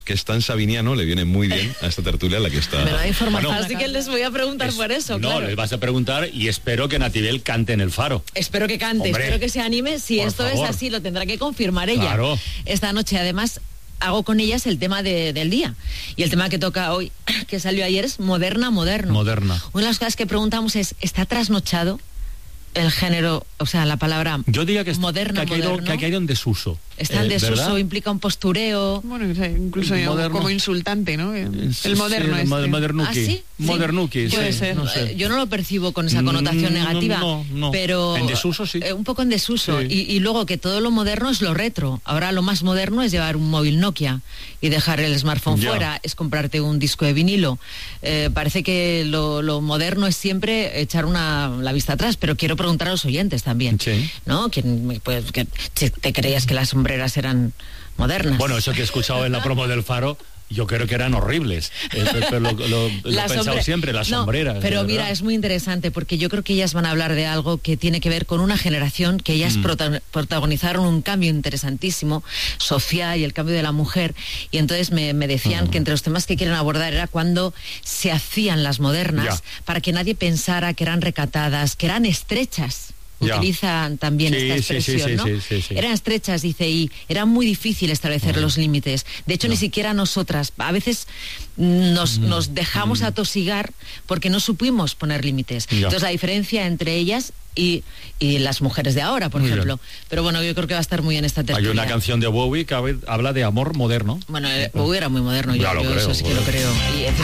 que es tan sabiniano, le viene muy bien a esta tertulia en la que está. Me da información, Bueno, así que les voy a preguntar por eso. No, claro. les vas a preguntar y espero que Natibel cante en el Faro. Espero que cante, Hombre, espero que se anime. Si por esto favor. es así, lo tendrá que confirmar ella. Claro. Esta noche, además, hago con ellas el tema del día. Y el tema que toca hoy, que salió ayer, es moderno. Moderna. Una de las cosas que preguntamos es, ¿está trasnochado el género, o sea, la palabra Yo diría que moderno? que ha caído en desuso. Está en desuso, ¿verdad? implica un postureo. Bueno, incluso Moderno. como insultante, ¿no? El Sí, moderno sí, este. modernuki. ¿Ah, sí? Modernuki, sí. Puede ser. No sé. Yo no lo percibo con esa connotación negativa, no. pero En desuso, sí. Un poco en desuso. Sí. Y luego que todo lo moderno es lo retro. Ahora lo más moderno es llevar un móvil Nokia y dejar el smartphone Ya. fuera, es comprarte un disco de vinilo. Parece que lo moderno es siempre echar la vista atrás, pero quiero preguntar a los oyentes también, Sí. ¿no? Que si te creías que las sombreras eran modernas. Bueno, eso que he escuchado en la promo del Faro, yo creo que eran horribles. Pero lo he pensado siempre, las sombreras. Pero de mira, verdad. es muy interesante porque yo creo que ellas van a hablar de algo que tiene que ver con una generación que ellas protagonizaron un cambio interesantísimo social y el cambio de la mujer, y entonces me decían que entre los temas que quieren abordar era cuando se hacían las modernas, para que nadie pensara que eran recatadas, que eran estrechas. Ya. Utilizan también esta expresión, ¿no? Sí. Eran estrechas, dice, y era muy difícil establecer los límites. De hecho, ni siquiera nosotras, a veces nos dejamos atosigar porque no supimos poner límites. Ya. Entonces, la diferencia entre ellas y las mujeres de ahora, por Muy ejemplo. bien. Pero bueno, yo creo que va a estar muy en esta tertulia. Hay una canción de Bowie que habla de amor moderno. Bueno, Bowie era muy moderno, Ya yo lo creo, eso sí que lo creo. Y